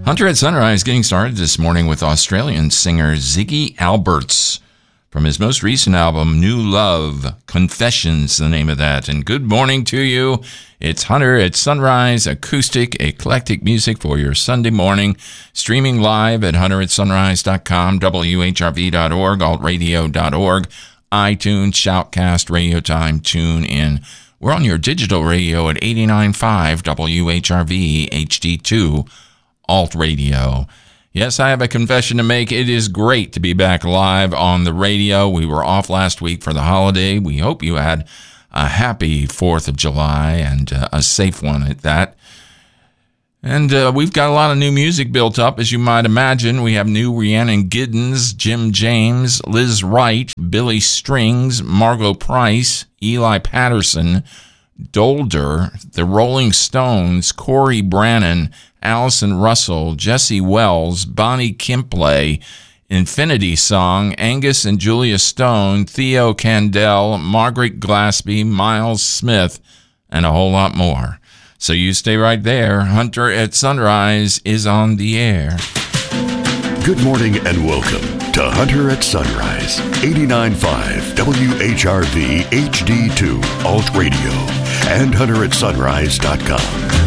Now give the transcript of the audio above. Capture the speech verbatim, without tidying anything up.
Hunter at Sunrise getting started this morning with Australian singer Ziggy Alberts from his most recent album, New Love, Confessions, the name of that. And good morning to you. It's Hunter at Sunrise, acoustic, eclectic music for your Sunday morning, streaming live at hunter at sunrise dot com, W H R V dot org, alt radio dot org, iTunes, Shoutcast, Radio Time, TuneIn. We're on your digital radio at eighty-nine point five W H R V H D two, Alt Radio. Yes, I have a confession to make. It is great to be back live on the radio. We were off last week for the holiday. We hope you had a happy fourth of July and uh, a safe one at that. And uh, we've got a lot of new music built up, as you might imagine. We have new Rhiannon Giddens, Jim James, Liz Wright, Billy Strings, Margot Price, Eli Patterson, Dolder, The Rolling Stones, Corey Brannon, Allison Russell, Jesse Wells, Bonnie Kimpley, Infinity Song, Angus and Julia Stone, Theo Candel, Margaret Glaspie, Miles Smith, and a whole lot more. So you stay right there. Hunter at Sunrise is on the air. Good morning and welcome to Hunter at Sunrise, eighty-nine point five W H R V H D two Alt Radio and hunter at sunrise dot com.